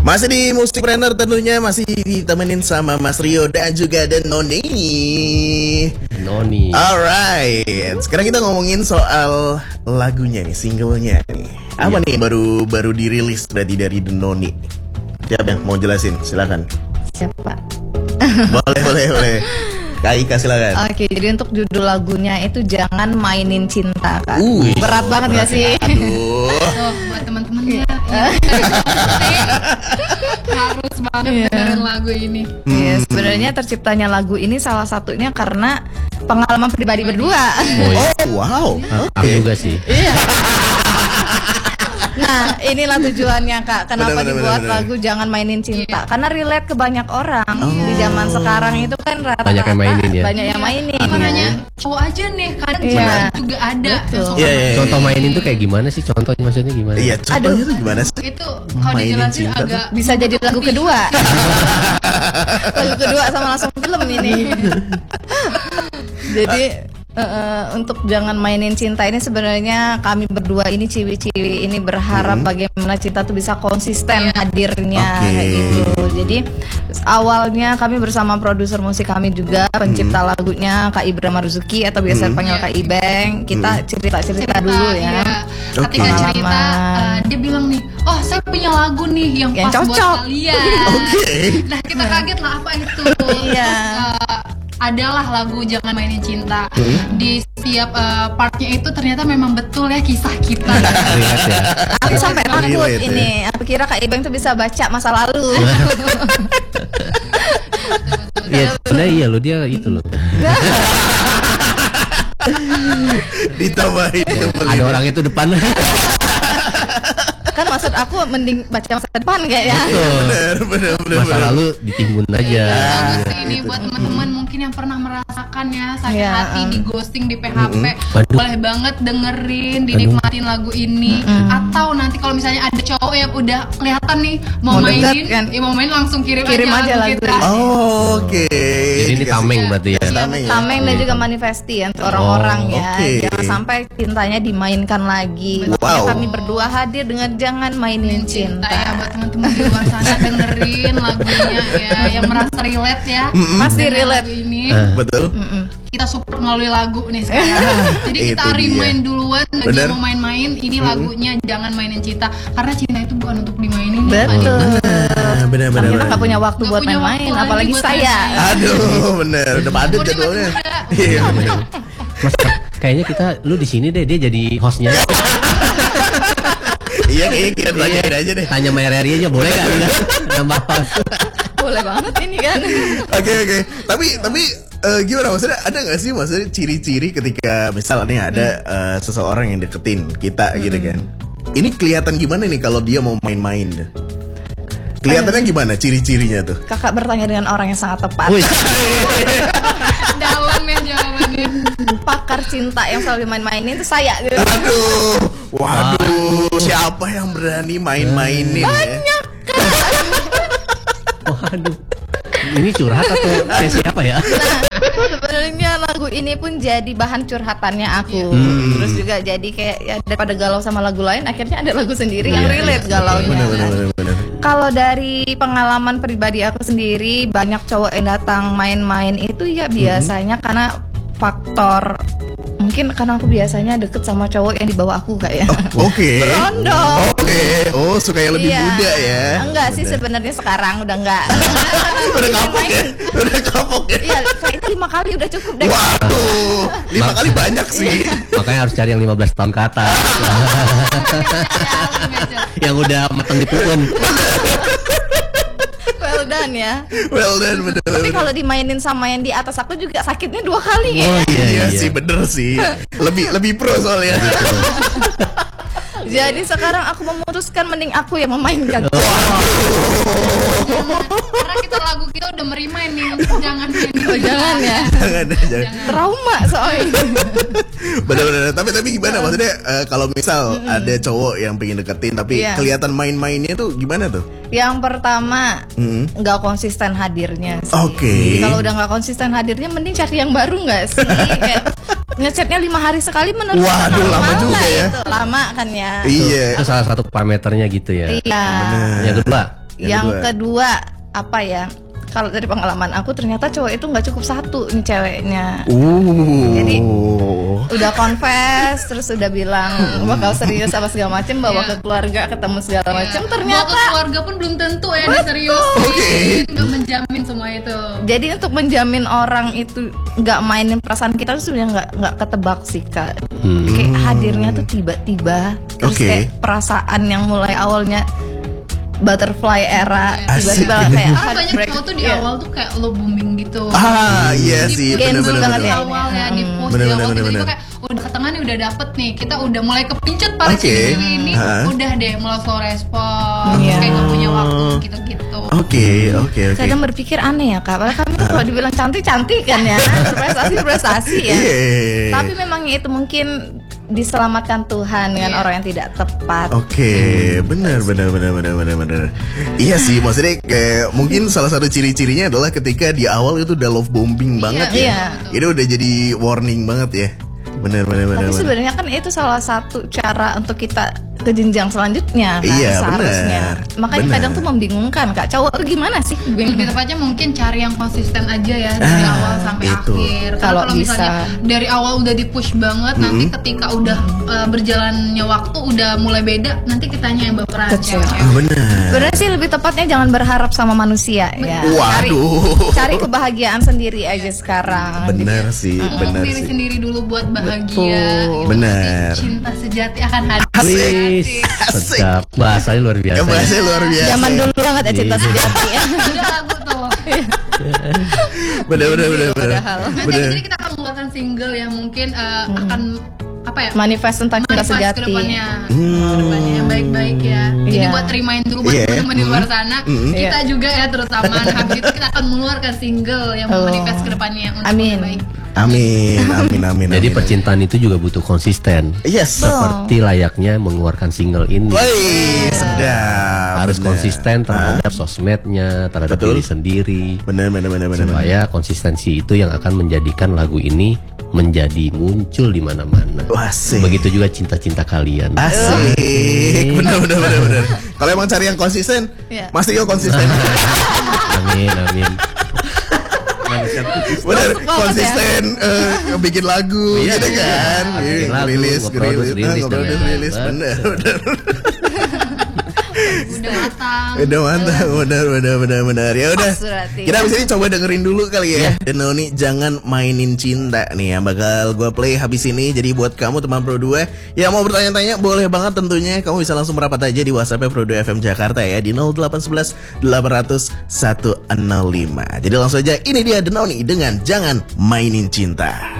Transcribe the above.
Masih di Musikpreneur tentunya, masih ditemenin sama Mas Rio dan juga The Noni. Alright, sekarang kita ngomongin soal lagunya nih, singlenya nih. Apa nih baru dirilis berarti dari The Noni. Siapa yang mau jelasin? Silakan. Siapa? Boleh. Kak Ika silakan. Oke, jadi untuk judul lagunya itu Jangan Mainin Cinta, Kak. Berat banget gak sih? Aduh. Buat teman-teman ya, harus banget dengerin lagu ini. Iya, sebenarnya terciptanya lagu ini salah satunya karena pengalaman pribadi berdua. Oh, wow. Aku juga sih. Iya. Nah, inilah tujuannya, Kak. Kenapa dibuat lagu Jangan Mainin Cinta? Karena relate ke banyak orang di zaman sekarang itu kan rata-rata banyak yang mainin ya. Banyak yang mainin. Makanya cowok aja nih, kadang cewek juga ada. Contoh mainin tuh kayak gimana sih? Contohnya maksudnya gimana? Iya, contohnya tuh gimana sih? Itu kalau dijelasin agak bisa jadi lagu kedua. Lagu kedua sama langsung film ini. Jadi untuk Jangan Mainin Cinta ini sebenarnya kami berdua ini ciwi-ciwi ini berharap bagaimana cinta tuh bisa konsisten hadirnya kayak gitu. Jadi awalnya kami bersama produser musik kami juga pencipta lagunya Kak Ibra Marzuki atau biasa dipanggil Kak Ibeng. Kita cerita dulu ya. Ketika cerita dia bilang nih, oh saya punya lagu nih yang pas cocok buat kalian. Nah kita kaget lah apa itu. Iya. Adalah lagu Jangan Mainin Cinta. Di setiap partnya itu ternyata memang betul ya kisah kita. Aku sampai takut ini. Aku kira Kak Ibeng tuh bisa baca masa lalu. Iya, sebenarnya iya loh, dia itu loh. Ditambahin. Ada orang itu depan. Kan maksud aku mending baca masa depan kayaknya. Bener. Masa lalu ditimbun aja. Bagus ini buat teman-teman mungkin yang pernah merasakan ya sakit hati, di ghosting, di PHP. Boleh banget dengerin, dinikmatin lagu ini. Atau nanti kalau misalnya ada cowok yang udah kelihatan nih mau mainin, kan? mau main langsung kirim aja lagu kita. Oke. Jadi ini tameng berarti ya. Tameng dan juga manifesti ya untuk orang-orang ya. Jangan sampai cintanya dimainkan lagi. Makanya kami berdua hadir dengan Jangan Mainin Cinta. Ya buat teman-teman di luar sana dengerin lagunya ya, yang merasa relate ya. Pasti relate ini. Betul. Kita support melalui lagu nih sekarang. Jadi kita remind duluan bagi yang mau main-main, ini lagunya Jangan Mainin Cinta. Karena cinta itu bukan untuk dimainin. Betul. Bener. Kita gak punya waktu buat main-main, apalagi saya. Aduh, bener. Udah padat jadwalnya. Iya, bener. Mas, kayaknya lu di sini deh, dia jadi hostnya. Iya, kita tanyain aja deh. Tanya Maya Reri aja boleh gak? Nambah pas. Boleh banget ini kan. Oke. Tapi gimana maksudnya, ada gak sih maksudnya ciri-ciri ketika misalnya ada seseorang yang deketin kita gitu kan? Ini kelihatan gimana nih kalau dia mau main-main? Kelihatannya gimana ciri-cirinya tuh? Kakak bertanya dengan orang yang sangat tepat. Dalam ya jawabannya. Pakar cinta yang selalu main-mainin itu saya gitu. Waduh, siapa yang berani main-mainin? Banyak kan. Waduh. Ini curhat atau sesi apa ya? Nah, sebenarnya lagu ini pun jadi bahan curhatannya aku. Terus juga jadi kayak ya, daripada galau sama lagu lain, akhirnya ada lagu sendiri yang relate galaunya. Bener. Kalau dari pengalaman pribadi aku sendiri, banyak cowok yang datang main-main itu ya biasanya karena faktor mungkin karena aku biasanya deket sama cowok yang di bawah aku kayak. Oke. Berondong. Oke. Oh, suka yang lebih muda ya? Enggak sih sebenarnya sekarang udah enggak. Udah kapok ya? Iya, kayaknya 5 kali udah cukup deh. Waduh, 5 kali banyak sih. Makanya harus cari yang 15 tahun ke atas. Yang udah mateng di puun. Well done ya. Well done, bener. Tapi kalau dimainin sama yang di atas aku juga sakitnya 2 kali ya. Oh Iya sih, bener sih. Lebih pro soalnya. Jadi sekarang aku memutuskan mending aku yang memainkan. Karena lagu kita udah merimain nih, jangan jangan ya. Jangan. Trauma soalnya. Bener. Tapi gimana maksudnya kalau misal ada cowok yang pengen deketin tapi kelihatan main-mainnya tuh gimana tuh? Yang pertama nggak konsisten hadirnya sih. Oke. Kalau udah nggak konsisten hadirnya, mending cari yang baru nggak sih? Kayak ngechatnya 5 hari sekali menurut aku. Waduh, lama juga ya. Itu lama kan ya. Iya. Itu salah satu parameternya gitu ya. Iya. Yang kedua, Yang kedua apa ya? Kalau dari pengalaman aku ternyata cowok itu nggak cukup satu nih ceweknya. Jadi udah confess terus udah bilang bakal serius apa segala macam, bawa ke keluarga, ketemu segala macam, ternyata bawa ke keluarga pun belum tentu ya dia serius. Nggak menjamin semua itu. Jadi untuk menjamin orang itu nggak mainin perasaan kita tuh sebenarnya nggak ketebak sih Kak. Kayak hadirnya tuh tiba-tiba, terus kayak perasaan yang mulai awalnya butterfly era tiba-tiba kayak banyak cowok tuh di awal tuh kayak lo booming gitu. Iya sih, bener-bener di awal ya, di post di awal tiba-tiba kayak udah ke tengah nih, udah dapet nih, kita udah mulai kepincut para cewek ini, udah deh mulai slow respon, kayak gak punya waktu gitu-gitu. Oke. Kadang berpikir aneh ya Kak, padahal kami kalau dibilang cantik kan ya, prestasi ya. Tapi memang itu mungkin diselamatkan Tuhan dengan orang yang tidak tepat. Benar. Iya sih, maksudnya kayak mungkin salah satu ciri-cirinya adalah ketika di awal itu udah love bombing banget ya. Itu udah jadi warning banget ya. Benar. Tapi sebenarnya kan itu salah satu cara untuk kita ke jenjang selanjutnya kan, seharusnya. Makanya kadang tuh membingungkan Kak, cowok tuh gimana sih? Lebih tepatnya mungkin cari yang konsisten aja ya dari awal sampai akhir. Kalau misalnya dari awal udah di-push banget, nanti ketika udah berjalannya waktu udah mulai beda, nanti kitanya yang baperan. Benar sih, lebih tepatnya jangan berharap sama manusia ya. Cari kebahagiaan sendiri aja sekarang. Benar sih. Diri sendiri dulu buat bahagia. Benar. Cinta sejati akan hadir. Sedap, bahasanya luar biasa. Zaman dulu banget ya cinta sejati ya. Udah lagu tuh. Benar. Jadi kita akan mengeluarkan single yang mungkin akan apa ya? Manifest tentang cinta sejati. Kedepannya yang baik-baik ya. Jadi buat remind dulu buat teman-teman di luar sana, kita juga ya terutama habis itu kita akan mengeluarkan single yang manifest kedepannya untuk yang baik. Amin. Jadi percintaan itu juga butuh konsisten. Yes. Seperti layaknya mengeluarkan single ini. Sedap. Harus konsisten terhadap sosmednya, terhadap diri sendiri. Benar. Supaya konsistensi itu yang akan menjadikan lagu ini menjadi muncul di mana-mana. Begitu juga cinta-cinta kalian. Asik. Benar. Kalau emang cari yang konsisten, Mas Tio konsisten. Amin. Benar, konsisten bikin lagu gitu kan. Rilis. Benar. Udah mantap. Benar. Ya udah. Kita abis ini coba dengerin dulu kali ya. Denoni Jangan Mainin Cinta nih yang bakal gue play habis ini. Jadi buat kamu teman Pro 2 yang mau bertanya-tanya boleh banget tentunya. Kamu bisa langsung merapat aja di WhatsApp Pro 2 FM Jakarta ya di 0811 800 105. Jadi langsung aja, ini dia Denoni dengan Jangan Mainin Cinta.